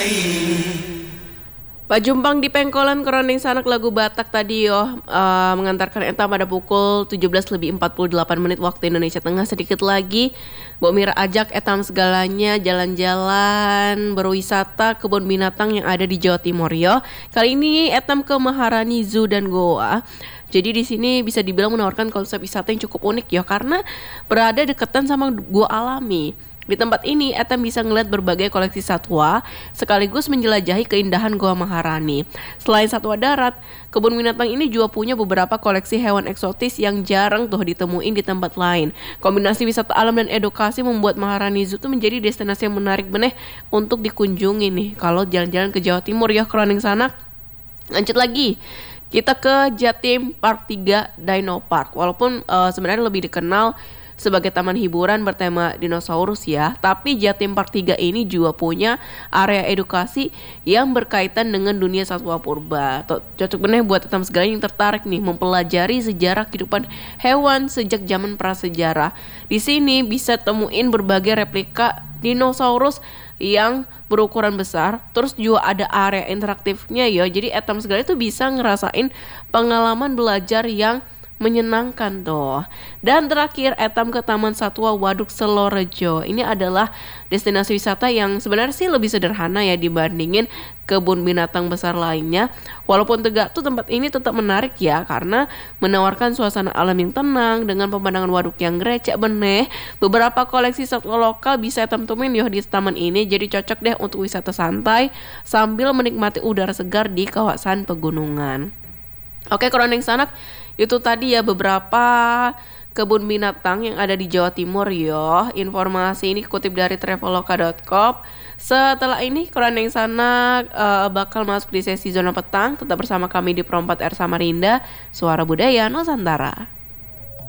Pak Jumpang di Pengkolan Keroning Sanak lagu Batak tadi yo mengantarkan eta pada pukul 17:48 waktu Indonesia Tengah. Sedikit lagi Mbok Mira ajak etam segalanya jalan-jalan berwisata kebun binatang yang ada di Jawa Timur yo. Kali ini etam ke Maharani Zoo dan Goa. Jadi di sini bisa dibilang menawarkan konsep wisata yang cukup unik ya karena berada dekatan sama gua alami. Di tempat ini, Etam bisa ngeliat berbagai koleksi satwa sekaligus menjelajahi keindahan Goa Maharani. Selain satwa darat, kebun binatang ini juga punya beberapa koleksi hewan eksotis yang jarang tuh ditemuin di tempat lain. Kombinasi wisata alam dan edukasi membuat Maharani Zoo tuh menjadi destinasi yang menarik beneh untuk dikunjungi nih. Kalau jalan-jalan ke Jawa Timur ya Kroning Sanak. Lanjut lagi. Kita ke Jatim Park 3 Dino Park. Walaupun sebenarnya lebih dikenal sebagai taman hiburan bertema dinosaurus ya, tapi Jatim Park 3 ini juga punya area edukasi yang berkaitan dengan dunia satwa purba. Cocok bener buat teman segala yang tertarik nih mempelajari sejarah kehidupan hewan sejak zaman prasejarah. Di sini bisa temuin berbagai replika dinosaurus yang berukuran besar, terus juga ada area interaktifnya ya. Jadi etam segala itu bisa ngerasain pengalaman belajar yang menyenangkan tuh. Dan terakhir etam ke Taman Satwa Waduk Selorejo. Ini adalah destinasi wisata yang sebenarnya sih lebih sederhana ya dibandingin kebun binatang besar lainnya. Walaupun tegak tuh tempat ini tetap menarik ya karena menawarkan suasana alam yang tenang dengan pemandangan waduk yang gerecek beneh. Beberapa koleksi satwa lokal bisa etam temuin yo di taman ini. Jadi cocok deh untuk wisata santai sambil menikmati udara segar di kawasan pegunungan. Oke, Kroning Sanak, itu tadi ya beberapa kebun binatang yang ada di Jawa Timur yo. Informasi ini kutip dari traveloka.com. Setelah ini Kroning Sanak bakal masuk di sesi zona petang. Tetap bersama kami di Pro 4R Samarinda, Suara Budaya Nusantara.